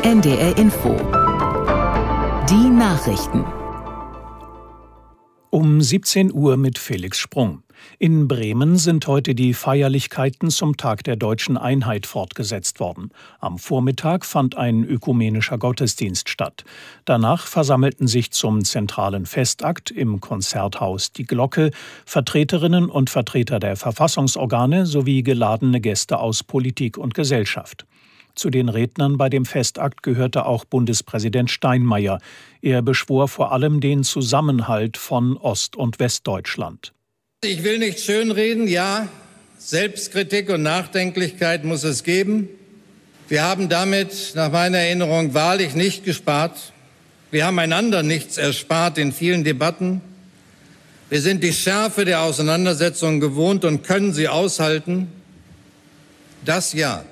NDR Info. Die Nachrichten. Um 17 Uhr mit Felix Sprung. In Bremen sind heute die Feierlichkeiten zum Tag der Deutschen Einheit fortgesetzt worden. Am Vormittag fand ein ökumenischer Gottesdienst statt. Danach versammelten sich zum zentralen Festakt im Konzerthaus Die Glocke Vertreterinnen und Vertreter der Verfassungsorgane sowie geladene Gäste aus Politik und Gesellschaft. Zu den Rednern bei dem Festakt gehörte auch Bundespräsident Steinmeier. Er beschwor vor allem den Zusammenhalt von Ost- und Westdeutschland. Ich will nicht schönreden, ja, Selbstkritik und Nachdenklichkeit muss es geben. Wir haben damit nach meiner Erinnerung wahrlich nicht gespart. Wir haben einander nichts erspart in vielen Debatten. Wir sind die Schärfe der Auseinandersetzung gewohnt und können sie aushalten. Das ja.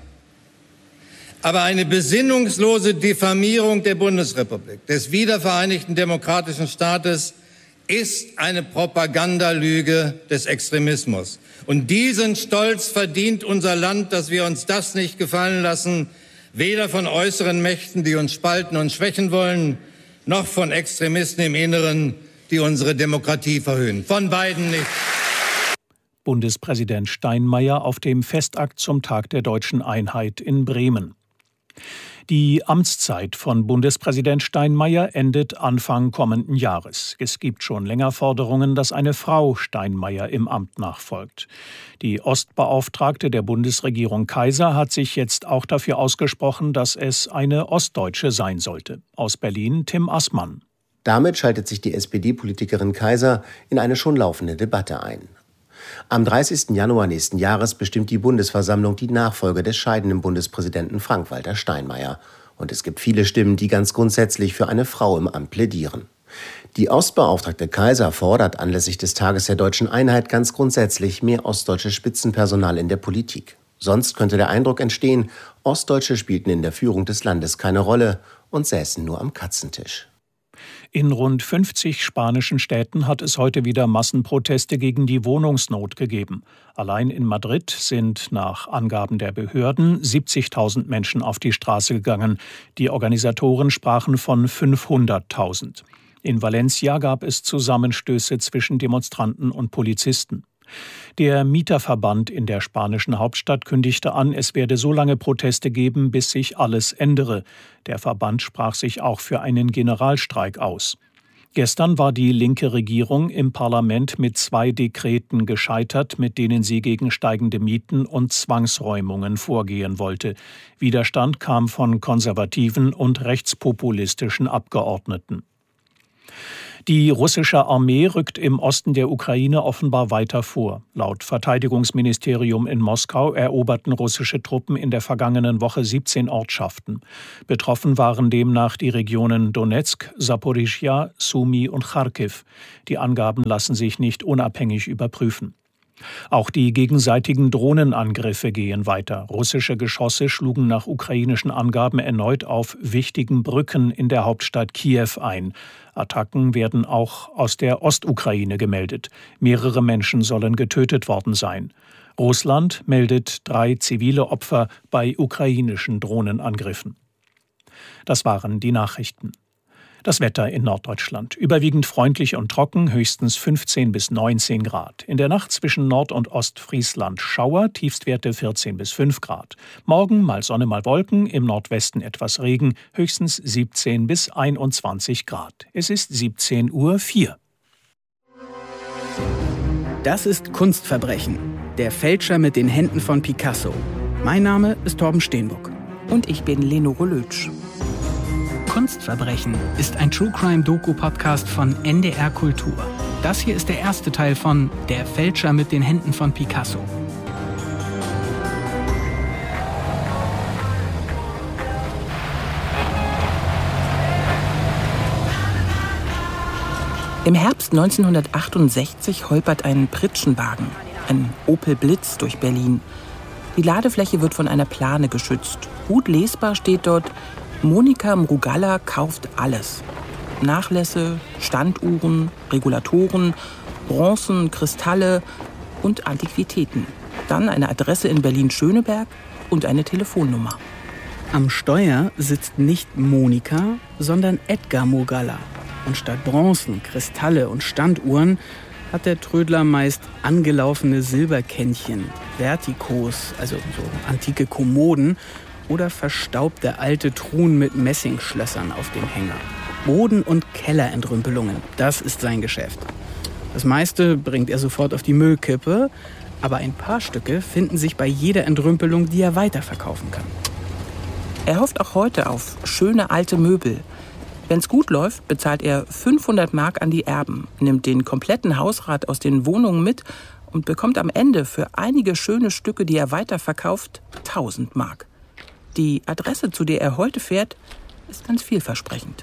Aber eine besinnungslose Diffamierung der Bundesrepublik, des wiedervereinigten demokratischen Staates, ist eine Propagandalüge des Extremismus. Und diesen Stolz verdient unser Land, dass wir uns das nicht gefallen lassen, weder von äußeren Mächten, die uns spalten und schwächen wollen, noch von Extremisten im Inneren, die unsere Demokratie verhöhnen. Von beiden nicht. Bundespräsident Steinmeier auf dem Festakt zum Tag der Deutschen Einheit in Bremen. Die Amtszeit von Bundespräsident Steinmeier endet Anfang kommenden Jahres. Es gibt schon länger Forderungen, dass eine Frau Steinmeier im Amt nachfolgt. Die Ostbeauftragte der Bundesregierung Kaiser hat sich jetzt auch dafür ausgesprochen, dass es eine Ostdeutsche sein sollte. Aus Berlin Tim Assmann. Damit schaltet sich die SPD-Politikerin Kaiser in eine schon laufende Debatte ein. Am 30. Januar nächsten Jahres bestimmt die Bundesversammlung die Nachfolge des scheidenden Bundespräsidenten Frank-Walter Steinmeier. Und es gibt viele Stimmen, die ganz grundsätzlich für eine Frau im Amt plädieren. Die Ostbeauftragte Kaiser fordert anlässlich des Tages der Deutschen Einheit ganz grundsätzlich mehr ostdeutsches Spitzenpersonal in der Politik. Sonst könnte der Eindruck entstehen, Ostdeutsche spielten in der Führung des Landes keine Rolle und säßen nur am Katzentisch. In rund 50 spanischen Städten hat es heute wieder Massenproteste gegen die Wohnungsnot gegeben. Allein in Madrid sind nach Angaben der Behörden 70.000 Menschen auf die Straße gegangen. Die Organisatoren sprachen von 500.000. In Valencia gab es Zusammenstöße zwischen Demonstranten und Polizisten. Der Mieterverband in der spanischen Hauptstadt kündigte an, es werde so lange Proteste geben, bis sich alles ändere. Der Verband sprach sich auch für einen Generalstreik aus. Gestern war die linke Regierung im Parlament mit 2 Dekreten gescheitert, mit denen sie gegen steigende Mieten und Zwangsräumungen vorgehen wollte. Widerstand kam von konservativen und rechtspopulistischen Abgeordneten. Die russische Armee rückt im Osten der Ukraine offenbar weiter vor. Laut Verteidigungsministerium in Moskau eroberten russische Truppen in der vergangenen Woche 17 Ortschaften. Betroffen waren demnach die Regionen Donezk, Saporischschja, Sumy und Charkiw. Die Angaben lassen sich nicht unabhängig überprüfen. Auch die gegenseitigen Drohnenangriffe gehen weiter. Russische Geschosse schlugen nach ukrainischen Angaben erneut auf wichtigen Brücken in der Hauptstadt Kiew ein. Attacken werden auch aus der Ostukraine gemeldet. Mehrere Menschen sollen getötet worden sein. Russland meldet 3 zivile Opfer bei ukrainischen Drohnenangriffen. Das waren die Nachrichten. Das Wetter in Norddeutschland. Überwiegend freundlich und trocken, höchstens 15 bis 19 Grad. In der Nacht zwischen Nord- und Ostfriesland Schauer, Tiefstwerte 14 bis 5 Grad. Morgen mal Sonne, mal Wolken, im Nordwesten etwas Regen, höchstens 17 bis 21 Grad. Es ist 17:04 Uhr. Das ist Kunstverbrechen. Der Fälscher mit den Händen von Picasso. Mein Name ist Torben Steenbuck. Und ich bin Lenore Lötsch. Kunstverbrechen ist ein True-Crime-Doku-Podcast von NDR Kultur. Das hier ist der erste Teil von Der Fälscher mit den Händen von Picasso. Im Herbst 1968 holpert ein Pritschenwagen, ein Opel Blitz, durch Berlin. Die Ladefläche wird von einer Plane geschützt. Gut lesbar steht dort: Monika Mrugalla kauft alles. Nachlässe, Standuhren, Regulatoren, Bronzen, Kristalle und Antiquitäten. Dann eine Adresse in Berlin-Schöneberg und eine Telefonnummer. Am Steuer sitzt nicht Monika, sondern Edgar Murgalla. Und statt Bronzen, Kristalle und Standuhren hat der Trödler meist angelaufene Silberkännchen, Vertikos, also so antike Kommoden oder verstaubte alte Truhen mit Messingschlössern auf dem Hänger. Boden- und Kellerentrümpelungen, das ist sein Geschäft. Das meiste bringt er sofort auf die Müllkippe, aber ein paar Stücke finden sich bei jeder Entrümpelung, die er weiterverkaufen kann. Er hofft auch heute auf schöne alte Möbel. Wenn's gut läuft, bezahlt er 500 Mark an die Erben, nimmt den kompletten Hausrat aus den Wohnungen mit und bekommt am Ende für einige schöne Stücke, die er weiterverkauft, 1000 Mark. Die Adresse, zu der er heute fährt, ist ganz vielversprechend.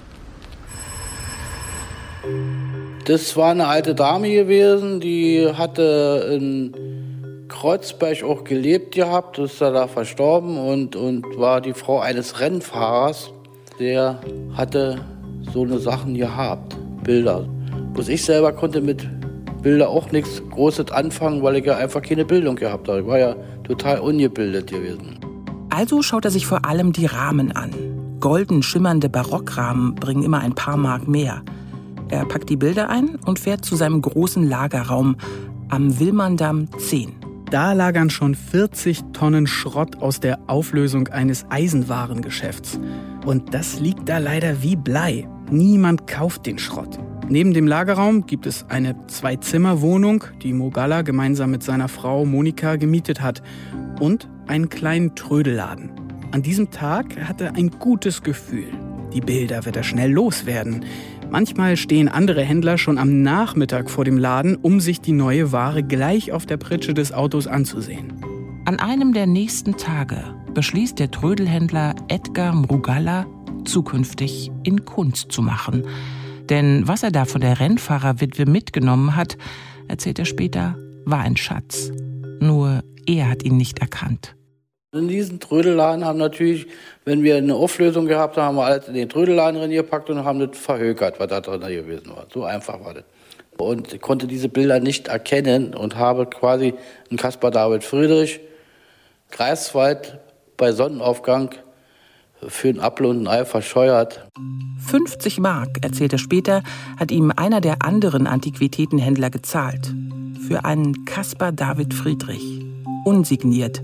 Das war eine alte Dame gewesen, die hatte in Kreuzberg auch gelebt gehabt, ist da verstorben und war die Frau eines Rennfahrers. Der hatte so eine Sachen gehabt, Bilder. Bloß ich selber konnte mit Bildern auch nichts Großes anfangen, weil ich ja einfach keine Bildung gehabt habe. Ich war ja total ungebildet gewesen. Also schaut er sich vor allem die Rahmen an. Golden schimmernde Barockrahmen bringen immer ein paar Mark mehr. Er packt die Bilder ein und fährt zu seinem großen Lagerraum am Willmanndamm 10. Da lagern schon 40 Tonnen Schrott aus der Auflösung eines Eisenwarengeschäfts. Und das liegt da leider wie Blei. Niemand kauft den Schrott. Neben dem Lagerraum gibt es eine 2-Zimmer-Wohnung, die Murgalla gemeinsam mit seiner Frau Monika gemietet hat. Und einen kleinen Trödelladen. An diesem Tag hat er ein gutes Gefühl. Die Bilder wird er schnell loswerden. Manchmal stehen andere Händler schon am Nachmittag vor dem Laden, um sich die neue Ware gleich auf der Pritsche des Autos anzusehen. An einem der nächsten Tage beschließt der Trödelhändler Edgar Murgalla, zukünftig in Kunst zu machen. Denn was er da von der Rennfahrerwitwe mitgenommen hat, erzählt er später, war ein Schatz. Nur er hat ihn nicht erkannt. In diesen Trödelladen haben natürlich, wenn wir eine Auflösung gehabt haben, haben wir alles in den Trödelladen reingepackt und haben das verhökert, was da drin gewesen war. So einfach war das. Und ich konnte diese Bilder nicht erkennen und habe quasi einen Caspar David Friedrich, Greifswald bei Sonnenaufgang für ein Apfel und ein Ei verscheuert. 50 Mark, erzählt er später, hat ihm einer der anderen Antiquitätenhändler gezahlt. Für einen Caspar David Friedrich. Unsigniert.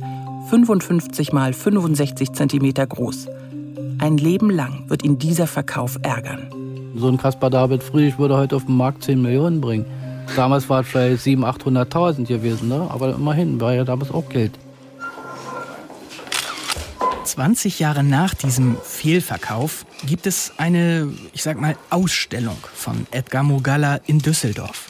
55 mal 65 Zentimeter groß. Ein Leben lang wird ihn dieser Verkauf ärgern. So ein Caspar David Friedrich würde heute auf dem Markt 10 Millionen bringen. Damals war es vielleicht 700.000, 800.000 gewesen, ne? Aber immerhin war ja damals auch Geld. 20 Jahre nach diesem Fehlverkauf gibt es eine, Ausstellung von Edgar Murgalla in Düsseldorf.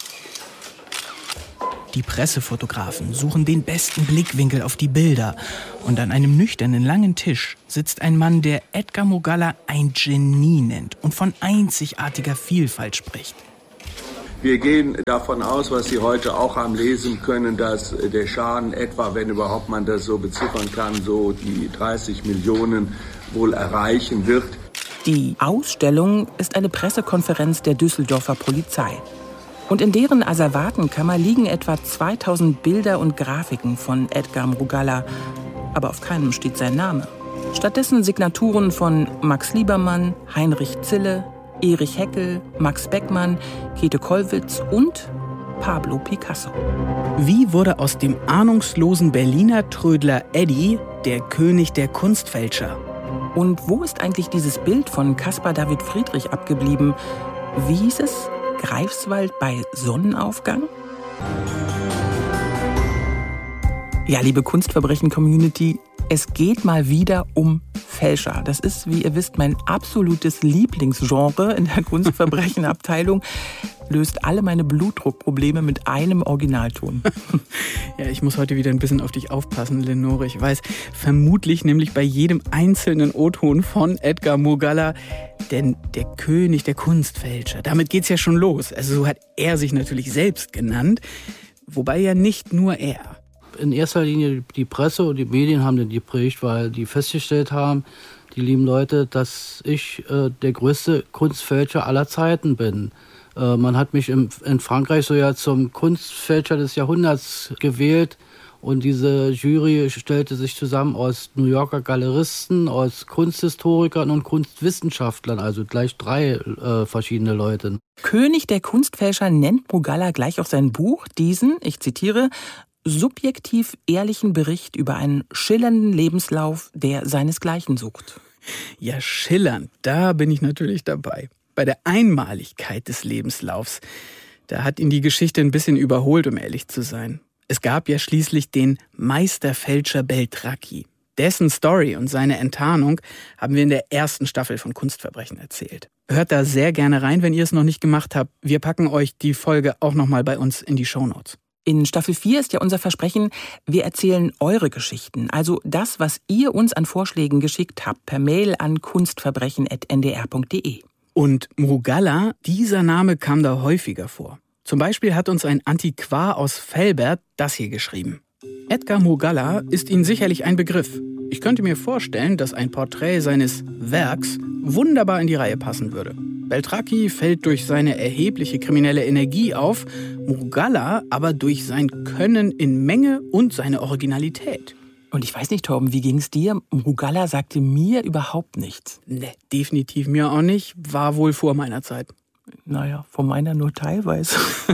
Die Pressefotografen suchen den besten Blickwinkel auf die Bilder. Und an einem nüchternen, langen Tisch sitzt ein Mann, der Edgar Murgalla ein Genie nennt und von einzigartiger Vielfalt spricht. Wir gehen davon aus, was Sie heute auch haben lesen können, dass der Schaden etwa, wenn überhaupt man das so beziffern kann, so die 30 Millionen wohl erreichen wird. Die Ausstellung ist eine Pressekonferenz der Düsseldorfer Polizei. Und in deren Asservatenkammer liegen etwa 2000 Bilder und Grafiken von Edgar Murgalla. Aber auf keinem steht sein Name. Stattdessen Signaturen von Max Liebermann, Heinrich Zille, Erich Heckel, Max Beckmann, Käthe Kollwitz und Pablo Picasso. Wie wurde aus dem ahnungslosen Berliner Trödler Eddie der König der Kunstfälscher? Und wo ist eigentlich dieses Bild von Caspar David Friedrich abgeblieben? Wie hieß es? Greifswald bei Sonnenaufgang? Ja, liebe Kunstverbrechen-Community, es geht mal wieder um Fälscher. Das ist, wie ihr wisst, mein absolutes Lieblingsgenre in der Kunstverbrechen-Abteilung. Löst alle meine Blutdruckprobleme mit einem Originalton. Ja, ich muss heute wieder ein bisschen auf dich aufpassen, Lenore. Ich weiß vermutlich nämlich bei jedem einzelnen O-Ton von Edgar Murgalla, denn der König der Kunstfälscher, damit geht's ja schon los. Also so hat er sich natürlich selbst genannt, wobei ja nicht nur er. In erster Linie die Presse und die Medien haben den geprägt, weil die festgestellt haben, die lieben Leute, dass ich der größte Kunstfälscher aller Zeiten bin. Man hat mich in Frankreich so ja zum Kunstfälscher des Jahrhunderts gewählt Und diese Jury stellte sich zusammen aus New Yorker Galeristen, aus Kunsthistorikern und Kunstwissenschaftlern, also gleich 3 verschiedene Leute. König der Kunstfälscher nennt Mrugalla gleich auch sein Buch, diesen, ich zitiere, subjektiv ehrlichen Bericht über einen schillernden Lebenslauf, der seinesgleichen sucht. Ja, schillernd, da bin ich natürlich dabei. Bei der Einmaligkeit des Lebenslaufs, da hat ihn die Geschichte ein bisschen überholt, um ehrlich zu sein. Es gab ja schließlich den Meisterfälscher Beltracchi. Dessen Story und seine Enttarnung haben wir in der ersten Staffel von Kunstverbrechen erzählt. Hört da sehr gerne rein, wenn ihr es noch nicht gemacht habt. Wir packen euch die Folge auch nochmal bei uns in die Shownotes. In Staffel 4 ist ja unser Versprechen, wir erzählen eure Geschichten. Also das, was ihr uns an Vorschlägen geschickt habt, per Mail an kunstverbrechen@ndr.de. Und Mrugalla, dieser Name kam da häufiger vor. Zum Beispiel hat uns ein Antiquar aus Velbert das hier geschrieben. Edgar Mrugalla ist Ihnen sicherlich ein Begriff. Ich könnte mir vorstellen, dass ein Porträt seines Werks wunderbar in die Reihe passen würde. Beltracchi fällt durch seine erhebliche kriminelle Energie auf, Mrugalla aber durch sein Können in Menge und seine Originalität. Und ich weiß nicht, Torben, wie ging's dir? Mrugalla sagte mir überhaupt nichts. Ne, definitiv mir auch nicht. War wohl vor meiner Zeit. Naja, von meiner nur teilweise.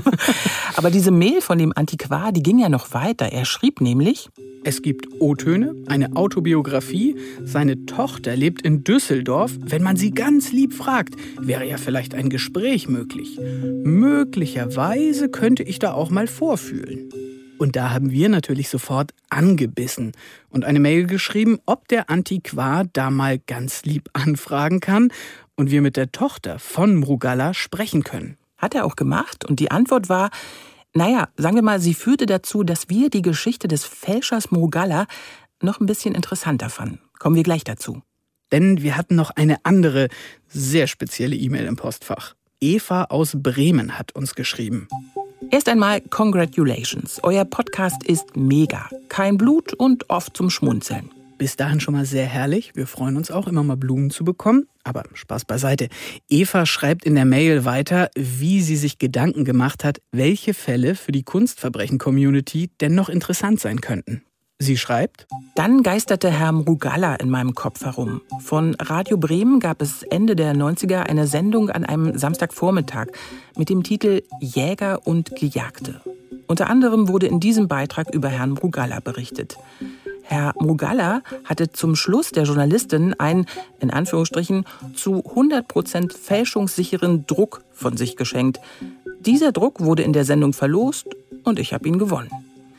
Aber diese Mail von dem Antiquar, die ging ja noch weiter. Er schrieb nämlich: Es gibt O-Töne, eine Autobiografie. Seine Tochter lebt in Düsseldorf. Wenn man sie ganz lieb fragt, wäre ja vielleicht ein Gespräch möglich. Möglicherweise könnte ich da auch mal vorfühlen. Und da haben wir natürlich sofort angebissen und eine Mail geschrieben, ob der Antiquar da mal ganz lieb anfragen kann und wir mit der Tochter von Mrugalla sprechen können. Hat er auch gemacht und die Antwort war, naja, sagen wir mal, sie führte dazu, dass wir die Geschichte des Fälschers Mrugalla noch ein bisschen interessanter fanden. Kommen wir gleich dazu. Denn wir hatten noch eine andere, sehr spezielle E-Mail im Postfach. Eva aus Bremen hat uns geschrieben. Erst einmal Congratulations. Euer Podcast ist mega. Kein Blut und oft zum Schmunzeln. Bis dahin schon mal sehr herrlich. Wir freuen uns auch, immer mal Blumen zu bekommen. Aber Spaß beiseite. Eva schreibt in der Mail weiter, wie sie sich Gedanken gemacht hat, welche Fälle für die Kunstverbrechen-Community denn noch interessant sein könnten. Sie schreibt: Dann geisterte Herr Mrugalla in meinem Kopf herum. Von Radio Bremen gab es Ende der 90er eine Sendung an einem Samstagvormittag mit dem Titel Jäger und Gejagte. Unter anderem wurde in diesem Beitrag über Herrn Mrugalla berichtet. Herr Mrugalla hatte zum Schluss der Journalistin einen, in Anführungsstrichen, zu 100% fälschungssicheren Druck von sich geschenkt. Dieser Druck wurde in der Sendung verlost und ich habe ihn gewonnen.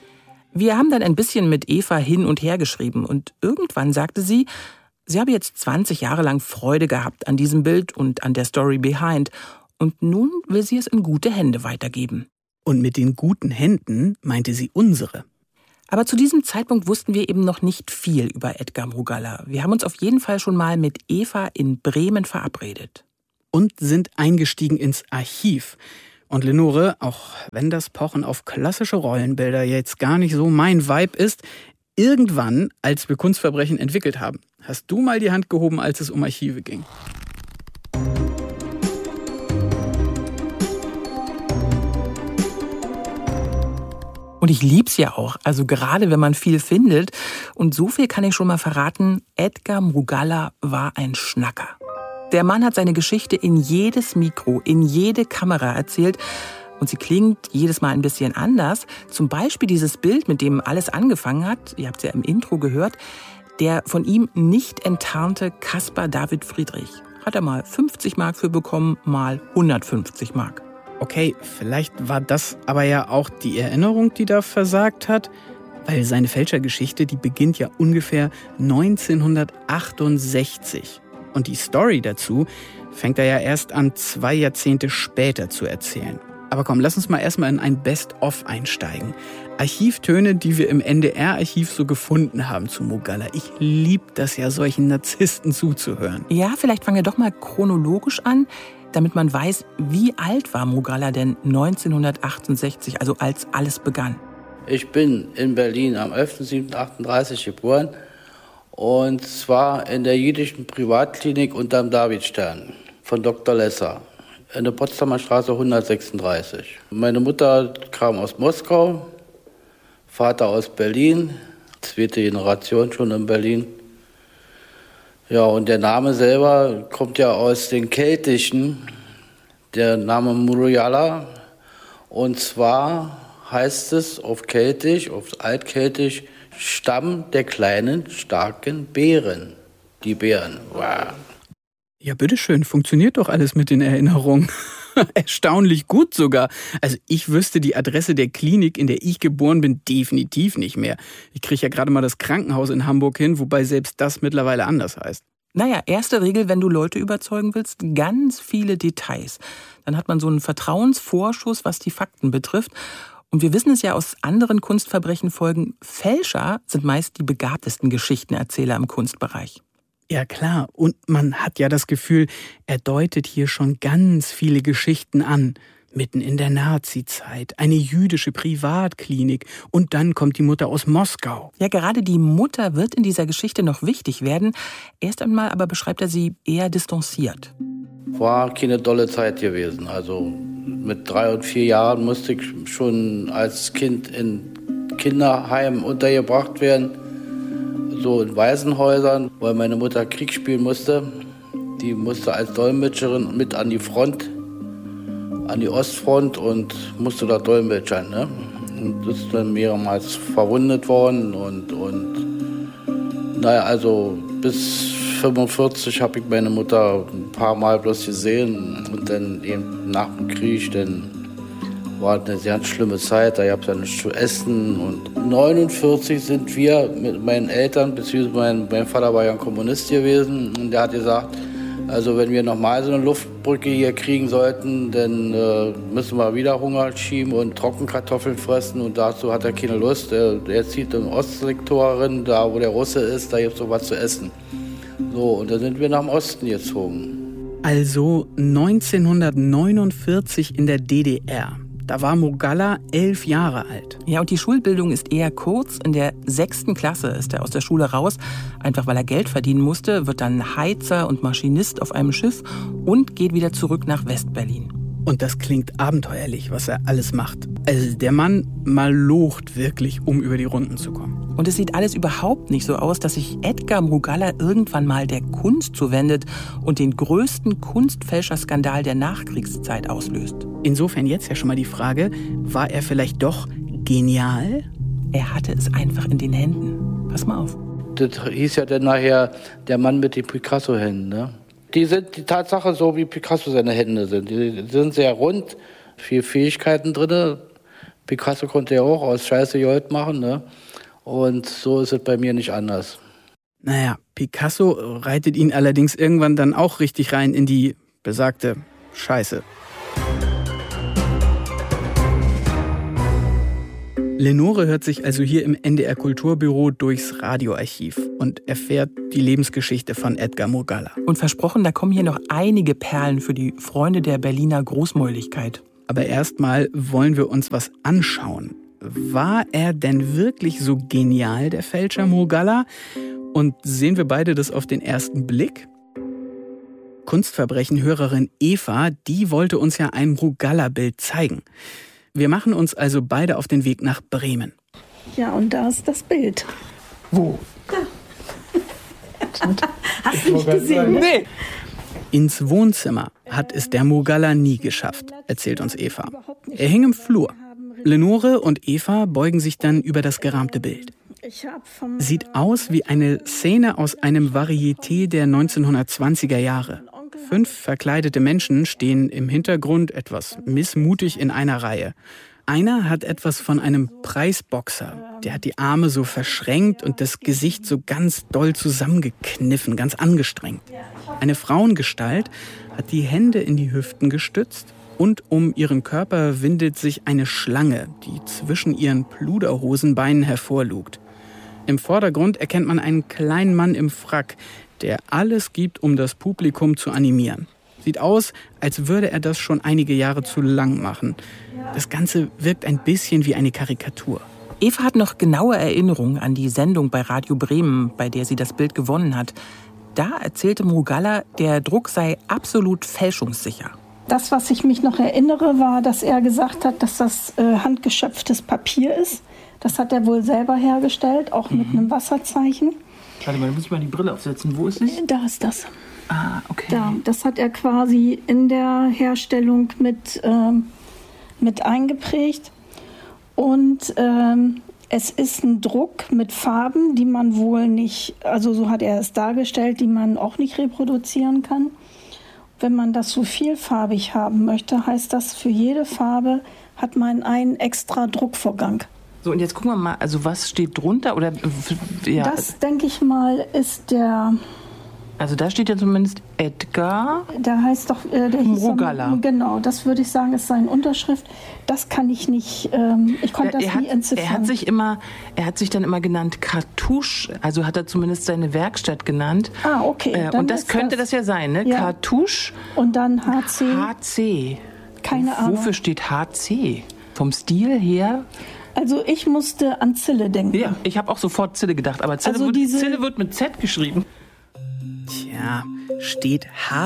Wir haben dann ein bisschen mit Eva hin und her geschrieben und irgendwann sagte sie, sie habe jetzt 20 Jahre lang Freude gehabt an diesem Bild und an der Story behind und nun will sie es in gute Hände weitergeben. Und mit den guten Händen meinte sie unsere. Aber zu diesem Zeitpunkt wussten wir eben noch nicht viel über Edgar Mrugalla. Wir haben uns auf jeden Fall schon mal mit Eva in Bremen verabredet. Und sind eingestiegen ins Archiv. Und Lenore, auch wenn das Pochen auf klassische Rollenbilder jetzt gar nicht so mein Vibe ist, irgendwann, als wir Kunstverbrechen entwickelt haben, hast du mal die Hand gehoben, als es um Archive ging. Und ich lieb's ja auch, also gerade wenn man viel findet. Und so viel kann ich schon mal verraten, Edgar Mrugalla war ein Schnacker. Der Mann hat seine Geschichte in jedes Mikro, in jede Kamera erzählt. Und sie klingt jedes Mal ein bisschen anders. Zum Beispiel dieses Bild, mit dem alles angefangen hat, ihr habt es ja im Intro gehört, der von ihm nicht enttarnte Caspar David Friedrich. Hat er mal 50 Mark für bekommen, mal 150 Mark. Okay, vielleicht war das aber ja auch die Erinnerung, die da versagt hat. Weil seine Fälschergeschichte, die beginnt ja ungefähr 1968. Und die Story dazu fängt er ja erst an 2 Jahrzehnte später zu erzählen. Aber komm, lass uns mal erstmal in ein Best-of einsteigen. Archivtöne, die wir im NDR-Archiv so gefunden haben zu Mrugalla. Ich liebe das ja, solchen Narzissten zuzuhören. Ja, vielleicht fangen wir doch mal chronologisch an, damit man weiß, wie alt war Mrugalla denn 1968, also als alles begann. Ich bin in Berlin am 11.07.38 geboren. Und zwar in der jüdischen Privatklinik unterm Davidstern von Dr. Lesser in der Potsdamer Straße 136. Meine Mutter kam aus Moskau, Vater aus Berlin, zweite Generation schon in Berlin. Ja, und der Name selber kommt ja aus den Keltischen, der Name Murujala. Und zwar heißt es auf Keltisch, auf Altkeltisch, Stamm der kleinen, starken Bären. Die Bären. Wow. Ja, bitteschön, funktioniert doch alles mit den Erinnerungen. Erstaunlich gut sogar. Also ich wüsste die Adresse der Klinik, in der ich geboren bin, definitiv nicht mehr. Ich kriege ja gerade mal das Krankenhaus in Hamburg hin, wobei selbst das mittlerweile anders heißt. Naja, erste Regel, wenn du Leute überzeugen willst, ganz viele Details. Dann hat man so einen Vertrauensvorschuss, was die Fakten betrifft. Und wir wissen es ja aus anderen Kunstverbrechenfolgen, Fälscher sind meist die begabtesten Geschichtenerzähler im Kunstbereich. Ja klar, und man hat ja das Gefühl, er deutet hier schon ganz viele Geschichten an. Mitten in der Nazi-Zeit, eine jüdische Privatklinik und dann kommt die Mutter aus Moskau. Ja, gerade die Mutter wird in dieser Geschichte noch wichtig werden. Erst einmal aber beschreibt er sie eher distanziert. War keine dolle Zeit gewesen. Also mit 3 und 4 Jahren musste ich schon als Kind in Kinderheimen untergebracht werden. So in Waisenhäusern, weil meine Mutter Krieg spielen musste. Die musste als Dolmetscherin mit an die Front, an die Ostfront und musste da dolmetschern. Ne? Und ist dann mehrmals verwundet worden. Und naja, also bis 1945 habe ich meine Mutter ein paar Mal bloß gesehen. Und dann eben nach dem Krieg, dann war eine sehr schlimme Zeit, da gab es ja nichts zu essen. Und 1949 sind wir mit meinen Eltern, beziehungsweise mein Vater war ja ein Kommunist gewesen, und der hat gesagt, also wenn wir nochmal so eine Luftbrücke hier kriegen sollten, dann müssen wir wieder Hunger schieben und Trockenkartoffeln fressen, und dazu hat er keine Lust. Er zieht im Ostsektor rein, da wo der Russe ist, da gibt es so was zu essen. So, und dann sind wir nach dem Osten gezogen. Also 1949 in der DDR. Da war Murgalla 11 Jahre alt. Ja, und die Schulbildung ist eher kurz. In der 6. Klasse ist er aus der Schule raus, einfach weil er Geld verdienen musste, wird dann Heizer und Maschinist auf einem Schiff und geht wieder zurück nach Westberlin. Und das klingt abenteuerlich, was er alles macht. Also der Mann malocht wirklich, um über die Runden zu kommen. Und es sieht alles überhaupt nicht so aus, dass sich Edgar Murgalla irgendwann mal der Kunst zuwendet und den größten Kunstfälscherskandal der Nachkriegszeit auslöst. Insofern jetzt ja schon mal die Frage, war er vielleicht doch genial? Er hatte es einfach in den Händen. Pass mal auf. Das hieß ja dann nachher der Mann mit den Picasso-Händen, ne? Die sind die Tatsache so, wie Picasso seine Hände sind. Die sind sehr rund, viel Fähigkeiten drin. Picasso konnte ja auch aus Scheiße Gold machen, ne? Und so ist es bei mir nicht anders. Naja, Picasso reitet ihn allerdings irgendwann dann auch richtig rein in die besagte Scheiße. Lenore hört sich also hier im NDR Kulturbüro durchs Radioarchiv und erfährt die Lebensgeschichte von Edgar Murgalla. Und versprochen, da kommen hier noch einige Perlen für die Freunde der Berliner Großmäuligkeit. Aber erstmal wollen wir uns was anschauen. War er denn wirklich so genial, der Fälscher Murgalla? Und sehen wir beide das auf den ersten Blick? Kunstverbrechen-Hörerin Eva, die wollte uns ja ein Murgalla-Bild zeigen. Wir machen uns also beide auf den Weg nach Bremen. Ja, und da ist das Bild. Wo? Da. Hast du nicht gesehen? Nee. Ins Wohnzimmer hat es der Murgalla nie geschafft, erzählt uns Eva. Er hing im Flur. Lenore und Eva beugen sich dann über das gerahmte Bild. Sieht aus wie eine Szene aus einem Varieté der 1920er Jahre. 5 verkleidete Menschen stehen im Hintergrund etwas missmutig in einer Reihe. Einer hat etwas von einem Preisboxer. Der hat die Arme so verschränkt und das Gesicht so ganz doll zusammengekniffen, ganz angestrengt. Eine Frauengestalt hat die Hände in die Hüften gestützt und um ihren Körper windet sich eine Schlange, die zwischen ihren Pluderhosenbeinen hervorlugt. Im Vordergrund erkennt man einen kleinen Mann im Frack, der alles gibt, um das Publikum zu animieren. Sieht aus, als würde er das schon einige Jahre zu lang machen. Das Ganze wirkt ein bisschen wie eine Karikatur. Eva hat noch genaue Erinnerungen an die Sendung bei Radio Bremen, bei der sie das Bild gewonnen hat. Da erzählte Murgalla, der Druck sei absolut fälschungssicher. Das, was ich mich noch erinnere, war, dass er gesagt hat, dass das handgeschöpftes Papier ist, Das hat er wohl selber hergestellt, auch mit einem Wasserzeichen. Warte mal, da muss ich mal die Brille aufsetzen. Wo ist es? Da ist das. Ah, okay. Da, das hat er quasi in der Herstellung mit eingeprägt. Und es ist ein Druck mit Farben, die man wohl nicht, also so hat er es dargestellt, die man auch nicht reproduzieren kann. Wenn man das so vielfarbig haben möchte, heißt das, für jede Farbe hat man einen extra Druckvorgang. So, und jetzt gucken wir mal, also was steht drunter? Oder, ja. Das, denke ich mal, ist der... Also da steht ja zumindest Edgar. Der heißt doch... der Mrugalla. Genau, das würde ich sagen, ist seine Unterschrift. Das kann ich nicht... ich konnte das nie entziffern. Er hat sich dann immer genannt Cartouche. Also hat er zumindest seine Werkstatt genannt. Ah, okay. Und das könnte das ja sein, ne? Ja. Cartouche. Und dann HC. HC. Keine Ahnung. Wofür steht HC? Vom Stil her... Also ich musste an Zille denken. Ja, ich habe auch sofort Zille gedacht. Aber Zille, also Zille wird mit Z geschrieben. Tja, steht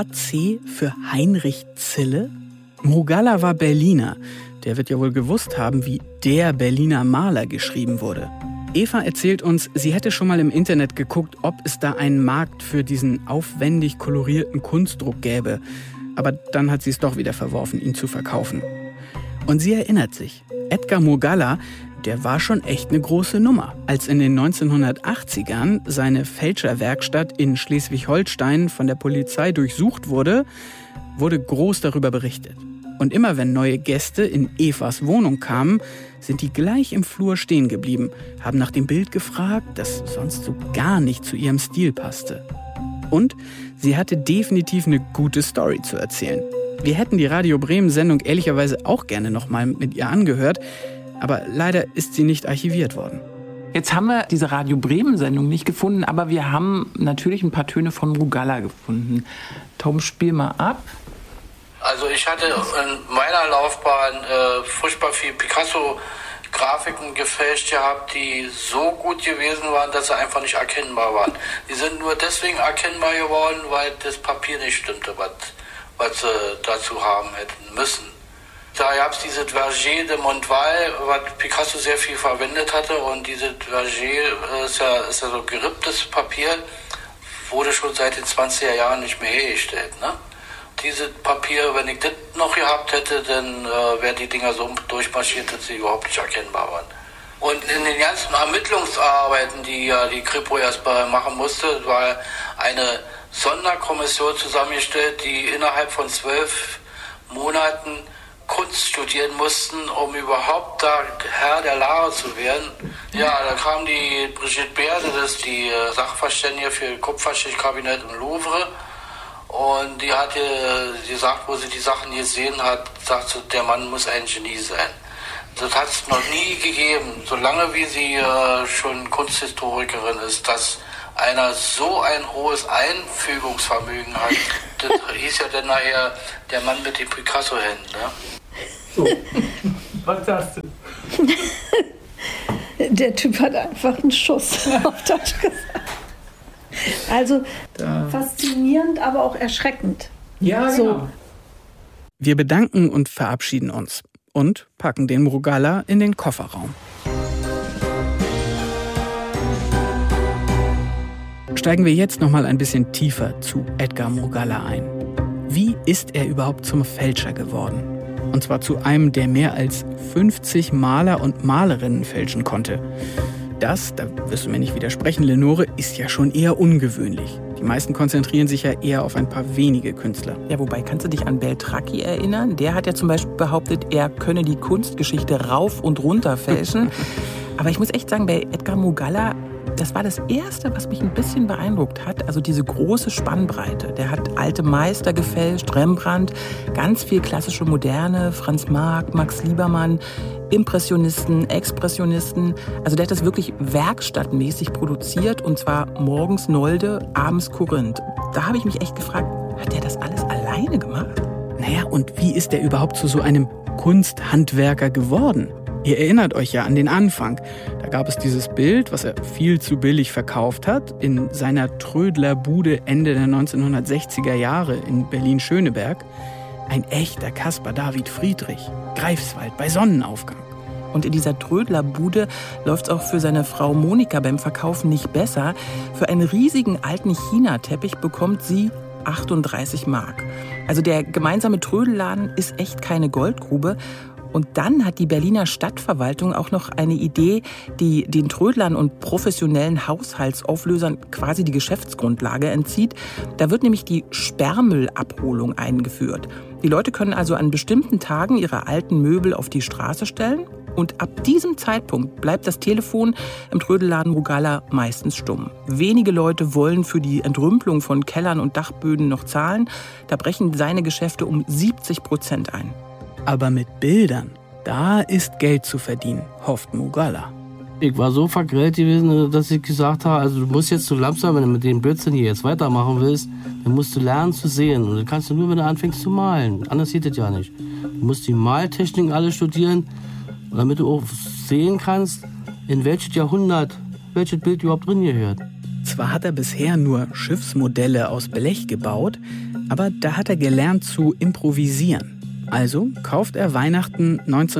HC für Heinrich Zille? Mrugalla war Berliner. Der wird ja wohl gewusst haben, wie der Berliner Maler geschrieben wurde. Eva erzählt uns, sie hätte schon mal im Internet geguckt, ob es da einen Markt für diesen aufwendig kolorierten Kunstdruck gäbe. Aber dann hat sie es doch wieder verworfen, ihn zu verkaufen. Und sie erinnert sich, Edgar Mrugalla, der war schon echt eine große Nummer. Als in den 1980ern seine Fälscherwerkstatt in Schleswig-Holstein von der Polizei durchsucht wurde, wurde groß darüber berichtet. Und immer wenn neue Gäste in Evas Wohnung kamen, sind die gleich im Flur stehen geblieben, haben nach dem Bild gefragt, das sonst so gar nicht zu ihrem Stil passte. Und sie hatte definitiv eine gute Story zu erzählen. Wir hätten die Radio Bremen-Sendung ehrlicherweise auch gerne nochmal mit ihr angehört, aber leider ist sie nicht archiviert worden. Jetzt haben wir diese Radio Bremen-Sendung nicht gefunden, aber wir haben natürlich ein paar Töne von Mrugalla gefunden. Tom, spiel mal ab. Also ich hatte in meiner Laufbahn furchtbar viel Picasso-Grafiken gefälscht gehabt, die so gut gewesen waren, dass sie einfach nicht erkennbar waren. Die sind nur deswegen erkennbar geworden, weil das Papier nicht stimmte, was sie dazu haben hätten müssen. Da gab es diese Verger de Montval, was Picasso sehr viel verwendet hatte, und diese Verger ist ja so geripptes Papier, wurde schon seit den 20er Jahren nicht mehr hergestellt, ne? Dieses Papier, wenn ich das noch gehabt hätte, dann wären die Dinger so durchmarschiert, dass sie überhaupt nicht erkennbar waren. Und in den ganzen Ermittlungsarbeiten, die ja die Kripo erst machen musste, war eine Sonderkommission zusammengestellt, die innerhalb von 12 Monaten Kunst studieren mussten, um überhaupt da Herr der Lage zu werden. Ja, da kam die Brigitte Berde, das ist die Sachverständige für Kupferstichkabinett im Louvre. Und die hatte gesagt, wo sie die Sachen gesehen hat, sagte, der Mann muss ein Genie sein. Das hat es noch nie gegeben, solange wie sie schon Kunsthistorikerin ist, dass einer so ein hohes Einfügungsvermögen hat. Das hieß ja dann nachher der Mann mit den Picasso-Händen, ne? So, was sagst du? Der Typ hat einfach einen Schuss, auf Deutsch gesagt. Also faszinierend, aber auch erschreckend. Ja, genau. So. Wir bedanken und verabschieden uns und packen den Mrugalla in den Kofferraum. Steigen wir jetzt noch mal ein bisschen tiefer zu Edgar Mrugalla ein. Wie ist er überhaupt zum Fälscher geworden? Und zwar zu einem, der mehr als 50 Maler und Malerinnen fälschen konnte. Das, da wirst du mir nicht widersprechen, Lenore, ist ja schon eher ungewöhnlich. Die meisten konzentrieren sich ja eher auf ein paar wenige Künstler. Ja, wobei, kannst du dich an Beltracchi erinnern? Der hat ja zum Beispiel behauptet, er könne die Kunstgeschichte rauf und runter fälschen. Aber ich muss echt sagen, bei Edgar Mrugalla, das war das Erste, was mich ein bisschen beeindruckt hat. Also diese große Spannbreite. Der hat alte Meister gefälscht, Rembrandt, ganz viel klassische Moderne, Franz Marc, Max Liebermann, Impressionisten, Expressionisten. Also der hat das wirklich werkstattmäßig produziert, und zwar morgens Nolde, abends Korinth. Da habe ich mich echt gefragt, hat der das alles alleine gemacht? Naja, und wie ist der überhaupt zu so einem Kunsthandwerker geworden? Ihr erinnert euch ja an den Anfang. Da gab es dieses Bild, was er viel zu billig verkauft hat, in seiner Trödlerbude Ende der 1960er Jahre in Berlin-Schöneberg. Ein echter Caspar David Friedrich, Greifswald bei Sonnenaufgang. Und in dieser Trödlerbude läuft es auch für seine Frau Monika beim Verkaufen nicht besser. Für einen riesigen alten China-Teppich bekommt sie 38 Mark. Also der gemeinsame Trödelladen ist echt keine Goldgrube. Und dann hat die Berliner Stadtverwaltung auch noch eine Idee, die den Trödlern und professionellen Haushaltsauflösern quasi die Geschäftsgrundlage entzieht. Da wird nämlich die Sperrmüllabholung eingeführt. Die Leute können also an bestimmten Tagen ihre alten Möbel auf die Straße stellen. Und ab diesem Zeitpunkt bleibt das Telefon im Trödelladen Rugalla meistens stumm. Wenige Leute wollen für die Entrümpelung von Kellern und Dachböden noch zahlen. Da brechen seine Geschäfte um 70% ein. Aber mit Bildern, da ist Geld zu verdienen, hofft Rugalla. Ich war so vergrellt gewesen, dass ich gesagt habe, also du musst jetzt zu langsam, wenn du mit dem Blödsinn hier jetzt weitermachen willst, dann musst du lernen zu sehen. Und das kannst du nur, wenn du anfängst zu malen. Anders geht das ja nicht. Du musst die Maltechniken alle studieren, damit du auch sehen kannst, in welches Jahrhundert welches Bild überhaupt drin gehört. Zwar hat er bisher nur Schiffsmodelle aus Blech gebaut, aber da hat er gelernt zu improvisieren. Also kauft er Weihnachten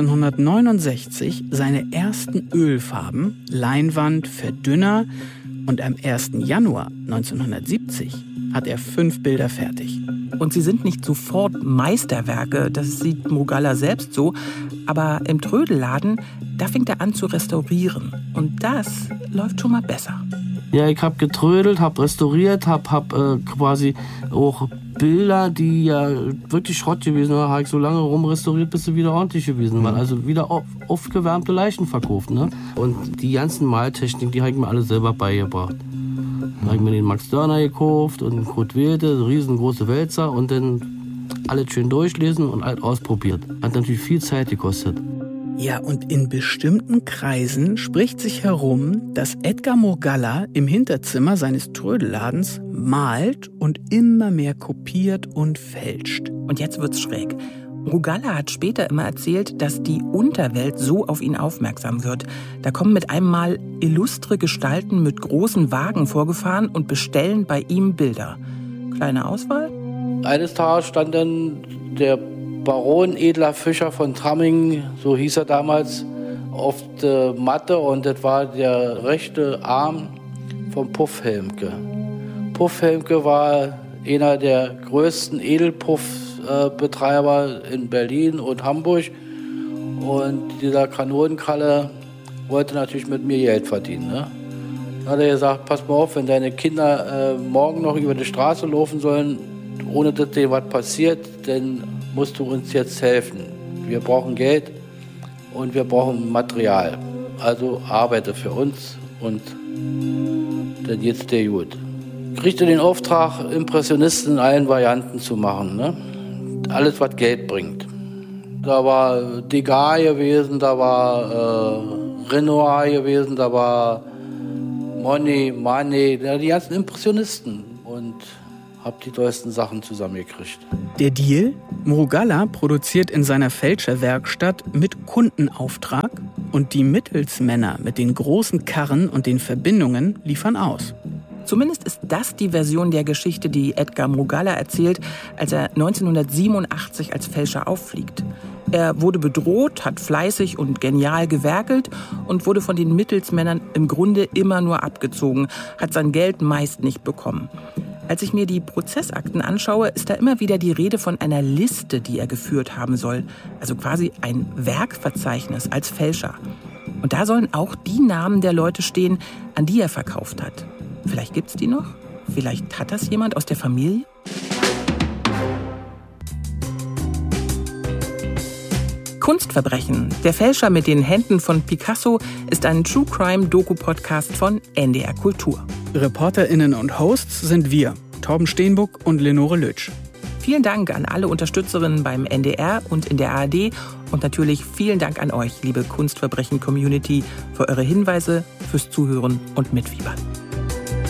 1969 seine ersten Ölfarben, Leinwand, Verdünner und am 1. Januar 1970 hat er 5 Bilder fertig. Und sie sind nicht sofort Meisterwerke, das sieht Rugalla selbst so, aber im Trödelladen, da fängt er an zu restaurieren. Und das läuft schon mal besser. Ja, ich habe getrödelt, habe restauriert, habe quasi auch Bilder, die ja wirklich Schrott gewesen waren, habe ich so lange rumrestauriert, bis sie wieder ordentlich gewesen waren. Also wieder aufgewärmte Leichen verkauft. Ne? Und die ganzen Maltechniken, die habe ich mir alle selber beigebracht. Da habe ich mir den Max Dörner gekauft und den Kurt Wilde, so riesengroße Wälzer und dann alles schön durchlesen und alles ausprobiert. Hat natürlich viel Zeit gekostet. Ja, und in bestimmten Kreisen spricht sich herum, dass Edgar Rugalla im Hinterzimmer seines Trödelladens malt und immer mehr kopiert und fälscht. Und jetzt wird's schräg. Rugalla hat später immer erzählt, dass die Unterwelt so auf ihn aufmerksam wird. Da kommen mit einem Mal illustre Gestalten mit großen Wagen vorgefahren und bestellen bei ihm Bilder. Kleine Auswahl? Eines Tages stand dann der Baron Edler Fischer von Tramming, so hieß er damals, auf der Matte und das war der rechte Arm von Puff Helmke. Puff Helmke war einer der größten Edelpuff-Betreiber in Berlin und Hamburg und dieser Kanonenkralle wollte natürlich mit mir Geld verdienen. Ne? Dann hat er gesagt, pass mal auf, wenn deine Kinder morgen noch über die Straße laufen sollen, ohne dass dir was passiert, dann musst du uns jetzt helfen. Wir brauchen Geld und wir brauchen Material. Also arbeite für uns und dann geht's dir gut. Kriegte den Auftrag, Impressionisten in allen Varianten zu machen. Ne? Alles, was Geld bringt. Da war Degas gewesen, da war Renoir gewesen, da war Monet, die ganzen Impressionisten. Und habe die tollsten Sachen zusammengekriegt. Der Deal? Rugalla produziert in seiner Fälscherwerkstatt mit Kundenauftrag und die Mittelsmänner mit den großen Karren und den Verbindungen liefern aus. Zumindest ist das die Version der Geschichte, die Edgar Rugalla erzählt, als er 1987 als Fälscher auffliegt. Er wurde bedroht, hat fleißig und genial gewerkelt und wurde von den Mittelsmännern im Grunde immer nur abgezogen, hat sein Geld meist nicht bekommen. Als ich mir die Prozessakten anschaue, ist da immer wieder die Rede von einer Liste, die er geführt haben soll. Also quasi ein Werkverzeichnis als Fälscher. Und da sollen auch die Namen der Leute stehen, an die er verkauft hat. Vielleicht gibt's die noch? Vielleicht hat das jemand aus der Familie? Kunstverbrechen. Der Fälscher mit den Händen von Picasso ist ein True-Crime-Doku-Podcast von NDR Kultur. ReporterInnen und Hosts sind wir, Torben Steenbuck und Lenore Lütsch. Vielen Dank an alle Unterstützerinnen beim NDR und in der ARD und natürlich vielen Dank an euch, liebe Kunstverbrechen-Community, für eure Hinweise, fürs Zuhören und Mitfiebern.